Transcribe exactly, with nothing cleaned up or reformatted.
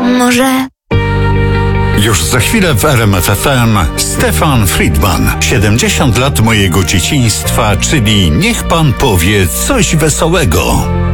Może... Już za chwilę w R M F F M Stefan Friedman. siedemdziesiąt lat mojego dzieciństwa, czyli niech pan powie coś wesołego.